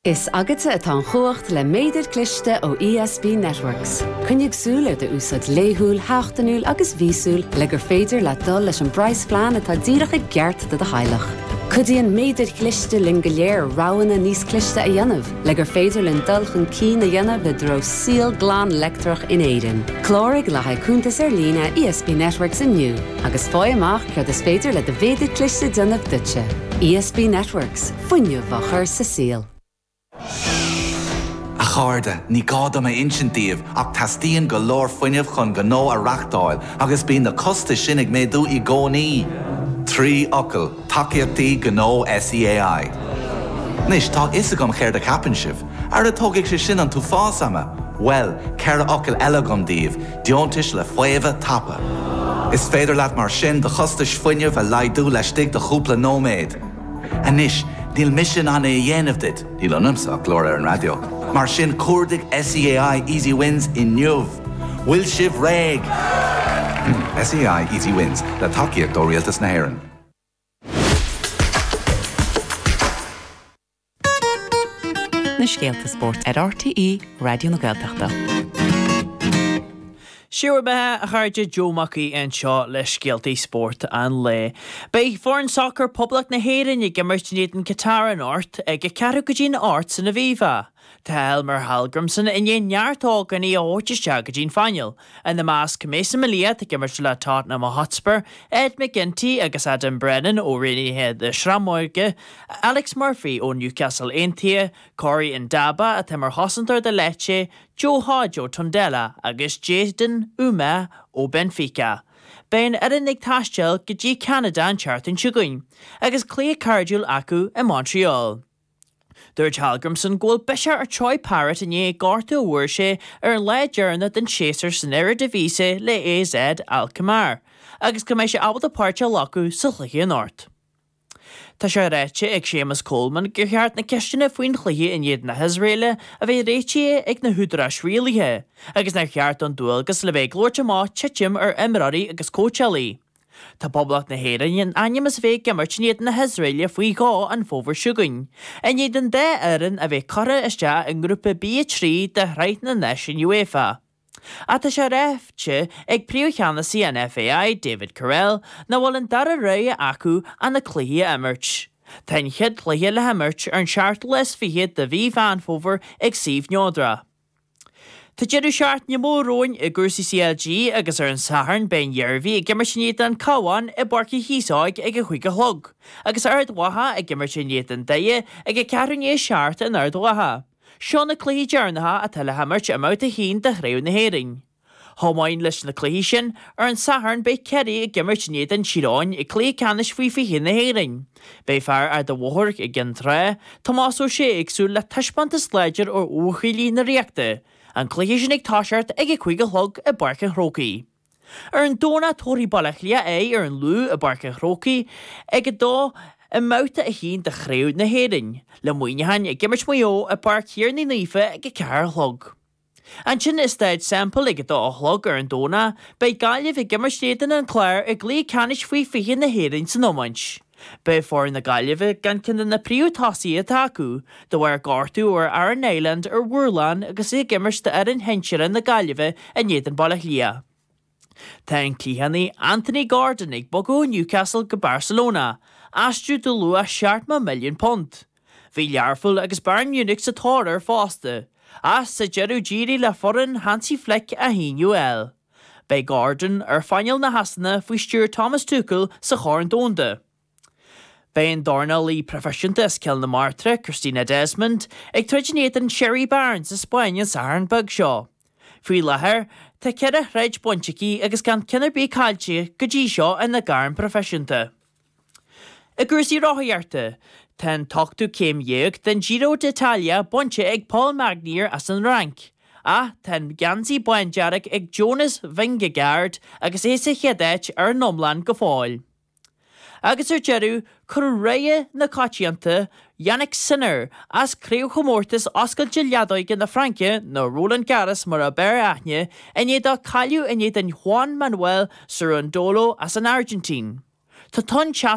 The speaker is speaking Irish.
Is agata atá chuacht le méidir cliste ó ESB Networks. Cynnig súla de úsad léhúil, háchtanúil agus vísúil le gur féidir le dul leis an brais flean atá díreach ag geart de hailach. Cudíon méidir cliste lin go léir ráhanna níos cliste a dhéanamh, le gur féidir lin dulchan cín a dhéanamh le dro síl glán lectrach in éidean. Clórig le haicúntas lína ESB Networks inniu, agus fáil amach cud is féidir le de féidir cliste dionmh dutse. ESB Networks, fuinneamh a chur sa síl. A cháirde, ní gáda mé insintíomh ach tastíonn go leor fuinneamh chun go nó a reachtáil agus bíonn na costa sinnig méadú I gcónaí. Trí ocail, takeíochtaí go nó SEAI. Nis tá isagam chéir de capan sibh, ar a tógadh sé sin an tú fásama. Well, ceir ocail eile gom díobh, diontais le fuamh tapa. Is féidir leat mar sin de chostais fuinneamh a laidú leis stig de chúpla nóméid. Anis, níl mission an dhéanamh dit, níl anamsa glór ar an radio. Mar sin cuardaigh SEAI Easy Wins in Nuamh. Will sibh réig. SEAI Easy Wins, le takeíocht ó rialtas na hÉireann. Na Scéalta Sport ar RTE Radio na Gaeltachta. Siúr bethe a chairde Joe Mackey an seo le Scéaltaí Sport an le. Bei foreign soccer public na hÉireann ag gimmert in Qatar an ort ag cearú go dtín ort san na bhíomha. Tá Elmer Hallgrimson in neartá gan í áirteiste go dtín fáinneal. In the Mask Mason Malia ag gimmert le Tottenham Hotspur, Ed McGinty agus Adam Brennan ó Raineyhead de Shramorge, Alex Murphy ó Newcastle Aintia, Corey Ndaba a Timmer Hossantor de Lecce, Joe Hodge ó Tondela agus Jaden Uma ó Benfica. Bein an ag taistil go dtí Canada an Charlton Siúgain, agus Clé Cardúil acu in Montreal. Dúirt Hallgrimson ghfuil bisir ar Troy Parrott in gárta uair sé ar an le dearna den séasar san Eredivisie le AZ Alkmaar, agus go méid sé abal apáirte lacu sa chluiche an ort. Tá sé réite ag Seamus Coleman gur cheart na ceistena faoin chluiche in iad na Hisraile a bheith réite ag na húdras rialaithe, agus na cheart an dúil agus le bheith glóirte má titim ar Emirati agus Coachella. Tá poblach na hÉireann aim is bheith gimmert in iad na Hisraile faoi gá an fómhar siúgain. In iad an dé aireann a bheith cara iste in grúpa B3 de hreight na neis in UEFA. A tá sé réifte ag príomhcheannaí an FAI David Carell na bhfuil an dara ré acu an na cluiche emirt. Tá chead cluiche le emirt ar an seart les fihiad de bhí van fómhar ag Steve Neodra. Tá deireadh seart ní móróin I gcúrsaí CLG agus ar an saharn ben dhearbhí ag gimmert sin an cabhain I barcaí híosáig ag a chuige thug, agus ard watha ag gimmert sin an daie ag a cearné seart an ard watha. Seán na cluiche dearnatha a tuile hamirt a mát a hín de chréibh na hÉireann. Thomáin leis na cluiche sin ar an saharn bei ceirí ag gimmert sin an siráin I clé canis faoi hín na hÉireann. Bei fear ar do bhthirc ag gin tré, Tomás ó sé agsú le taispanta sléidir ó uchailí na riachta. An cluiche sin ag táseart ag a chuige thug a barca Hrócaí. Ar an dóna tóirí bailachlia ar an lú a barca Hrócaí ag a dó a máta a hín de chréibh na hÉireann, le muoinehain ag gimmert maió a bar cíar na níofa ag a cear thug. An sin is staid sample ag a dó thug ar an dóna, bei gaiileh ag gimmert stéan an chláir ag lí canis faoi fiche na hÉireann san nómaint. Bei fór na gaiileh gan cinna na príomhtásaí atá acu, do bhar gártú ar Aran Island ar Wúrlán agus ag gimmert ar an henseire na gaiileh a néad an bailachlia. Tá an clíhannaí Anthony Gordon ag bogú Newcastle go Barcelona, astriú do lua £7 million. Bhí learful agus Bayern Munich sa tóir fásta, as sa jeú jírí le foran Hansi Flick a híniuel. Bei Gordon ar fáinneal na hasanna faoi Stuart Thomas Tuchel sa chóir dónda. Bei an Darnall professionta is ceall na Martra, Christina Desmond, ag tradinéad an Sherry Barnes sa Spáin an saharn bag seo. Faoi lethir, tá cead a hreid bonticí agus gan cinnar bí cáilte go dtí seo in na garan professionta. A gcúrsaí rothaíarta, ten tochtú céim dhéag den Giro d'Italia bonte ag Paul Magnier as an rank. A ten gansaí buintearach ag Jonas Vingegaard agus é sa cheadait ar nomlan go fáil. Agus ar jeú chur réie na cáitianta Yannick Sinner as críú chomórtas oscail de leadóig na Franke nó Roland Garros mar a bear aithne in iad a caiú in iad an Juan Manuel Cerundolo as an Argentine. Tá ton